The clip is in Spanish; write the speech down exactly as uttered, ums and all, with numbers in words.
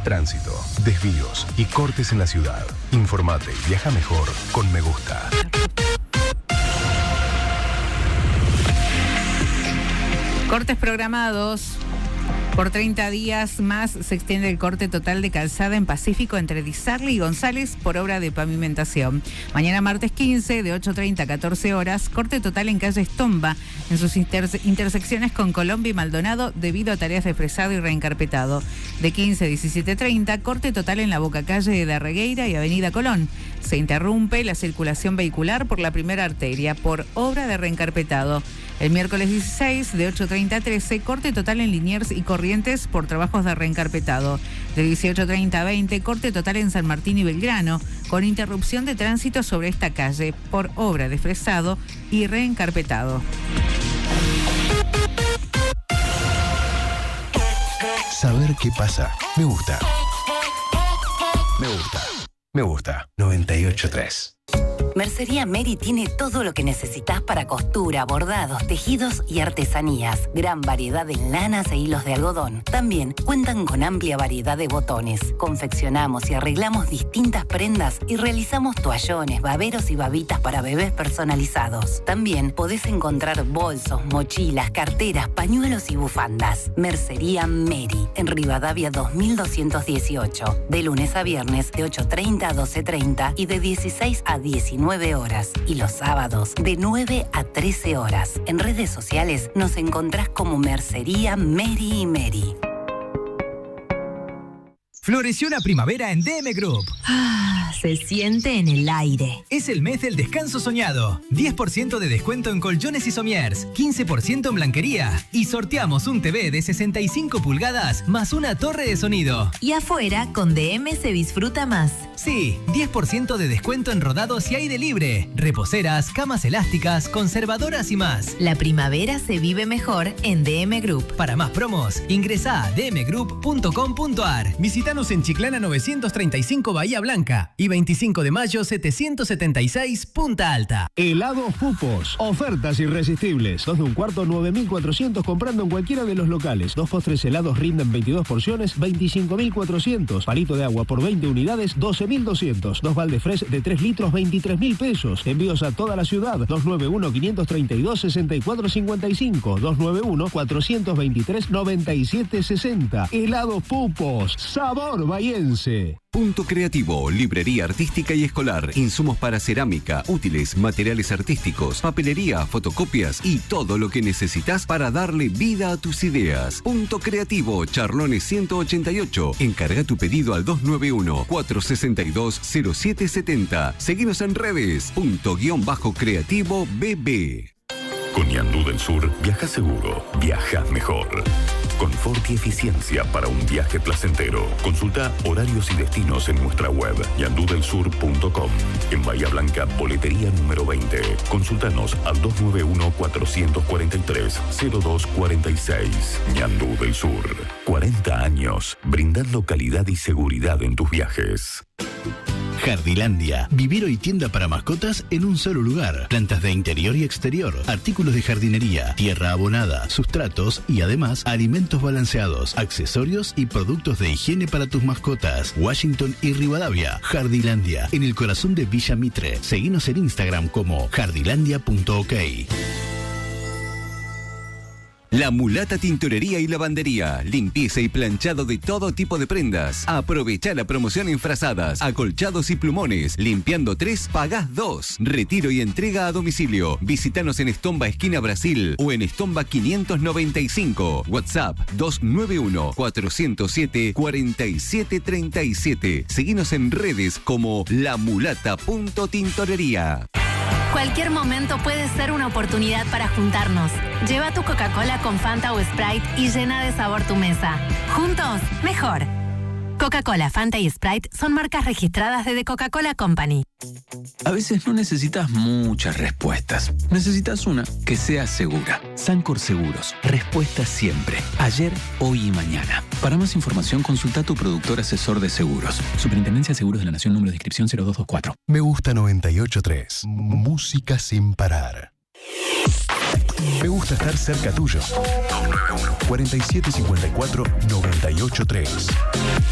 tránsito, desvíos y cortes en la ciudad. Informate y viaja mejor con Me Gusta. Cortes programados. Por treinta días más se extiende el corte total de calzada en Pacífico entre Di Sarli y González por obra de pavimentación. Mañana martes quince, de ocho treinta a catorce horas, corte total en calle Estomba, en sus interse- intersecciones con Colombia y Maldonado, debido a tareas de fresado y reencarpetado. De quince a diecisiete treinta, corte total en la bocacalle de Darregueira y Avenida Colón. Se interrumpe la circulación vehicular por la primera arteria por obra de reencarpetado. El miércoles dieciséis, de ocho treinta a trece, corte total en Liniers y Corrientes por trabajos de reencarpetado. De dieciocho treinta a veinte, corte total en San Martín y Belgrano, con interrupción de tránsito sobre esta calle por obra de fresado y reencarpetado. Saber qué pasa. Me gusta. Me gusta. Me gusta. noventa y ocho tres. Mercería Mary tiene todo lo que necesitas para costura, bordados, tejidos y artesanías. Gran variedad en lanas e hilos de algodón. También cuentan con amplia variedad de botones. Confeccionamos y arreglamos distintas prendas y realizamos toallones, baberos y babitas para bebés personalizados. También podés encontrar bolsos, mochilas, carteras, pañuelos y bufandas. Mercería Mary, en Rivadavia dos mil doscientos dieciocho. De lunes a viernes de ocho treinta a doce treinta y de dieciséis a diecinueve horas, y los sábados de nueve a trece horas. En redes sociales nos encontrás como Mercería Mary y Mary. Floreció la primavera en D M Group. Ah, se siente en el aire. Es el mes del descanso soñado. diez por ciento de descuento en colchones y somiers, quince por ciento en blanquería. Y sorteamos un T V de sesenta y cinco pulgadas más una torre de sonido. Y afuera, con D M se disfruta más. Sí, diez por ciento de descuento en rodados y aire libre. Reposeras, camas elásticas, conservadoras y más. La primavera se vive mejor en D M Group. Para más promos, ingresá a d m group punto com punto a r. Visítanos en Chiclana novecientos treinta y cinco Bahía Blanca y veinticinco de mayo setecientos setenta y seis Punta Alta. Helados Pupos. Ofertas irresistibles. Dos de un cuarto, nueve mil cuatrocientos comprando en cualquiera de los locales. Dos postres helados rinden veintidós porciones, veinticinco mil cuatrocientos. Palito de agua por veinte unidades, doce mil doscientos. Dos balde fresh de tres litros, veintitrés mil pesos. Envíos a toda la ciudad. dos nueve uno, quinientos treinta y dos, sesenta y cuatro cincuenta y cinco. dos nueve uno, cuatrocientos veintitrés, noventa y siete sesenta. Helados Pupos. Sabor bahiense. Punto Creativo, librería artística y escolar, insumos para cerámica, útiles, materiales artísticos, papelería, fotocopias y todo lo que necesitas para darle vida a tus ideas. Punto Creativo, Charlones ciento ochenta y ocho. Encarga tu pedido al dos nueve uno, cuatro seis dos, cero siete siete cero. Seguinos en redes. Punto guión bajo creativo B B. Con Ñandú del Sur, viaja seguro, viajas mejor. Confort y eficiencia para un viaje placentero. Consulta horarios y destinos en nuestra web ñandú del sur punto com. En Bahía Blanca, boletería número veinte. Consultanos al dos nueve uno, cuatro cuatro tres, cero dos cuatro seis. Ñandú del Sur. cuarenta años brindando calidad y seguridad en tus viajes. Jardilandia, vivero y tienda para mascotas en un solo lugar. Plantas de interior y exterior, artículos de jardinería, tierra abonada, sustratos y además alimentos balanceados, accesorios y productos de higiene para tus mascotas. Washington y Rivadavia. Jardilandia, en el corazón de Villa Mitre. Seguinos en Instagram como jardilandia punto ok. La Mulata Tintorería y Lavandería. Limpieza y planchado de todo tipo de prendas. Aprovecha la promoción en frazadas, acolchados y plumones. Limpiando tres, pagás dos. Retiro y entrega a domicilio. Visítanos en Estomba, esquina Brasil o en Estomba quinientos noventa y cinco. WhatsApp dos nueve uno, cuatro cero siete, cuatro siete tres siete. Seguinos en redes como lamulata.tintorería. Cualquier momento puede ser una oportunidad para juntarnos. Lleva tu Coca-Cola con Fanta o Sprite y llena de sabor tu mesa. Juntos, mejor. Coca-Cola, Fanta y Sprite son marcas registradas de The Coca-Cola Company. A veces no necesitas muchas respuestas. Necesitas una que sea segura. Sancor Seguros. Respuestas siempre. Ayer, hoy y mañana. Para más información, consulta a tu productor asesor de seguros. Superintendencia de Seguros de la Nación, número de inscripción cero dos dos cuatro. Me gusta noventa y ocho tres. Música sin parar. Me gusta estar cerca tuyo. dos nueve uno, cuatro siete cinco cuatro, nueve ocho tres.